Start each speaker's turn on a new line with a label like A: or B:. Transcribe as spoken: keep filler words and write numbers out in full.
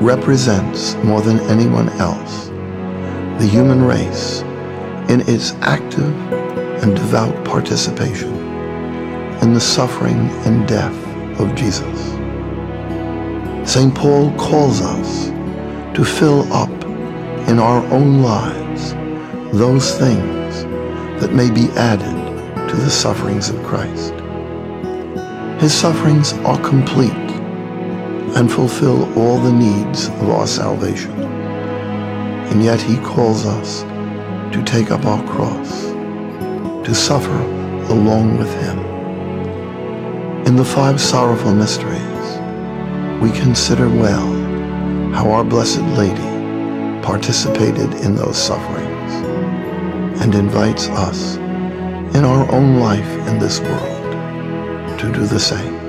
A: represents more than anyone else the human race in its active and devout participation in the suffering and death of Jesus. Saint Paul calls us to fill up in our own lives those things that may be added to the sufferings of Christ. His sufferings are complete and fulfill all the needs of our salvation. And yet he calls us to take up our cross, to suffer along with him. In the five sorrowful mysteries, we consider well how our Blessed Lady participated in those sufferings and invites us in our own life in this world to do the same.